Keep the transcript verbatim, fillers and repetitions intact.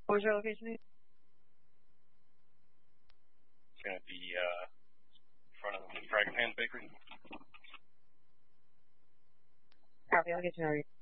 What was your location? It's going to be uh, in front of the Frag Pan Bakery. Copy, I'll get you ready.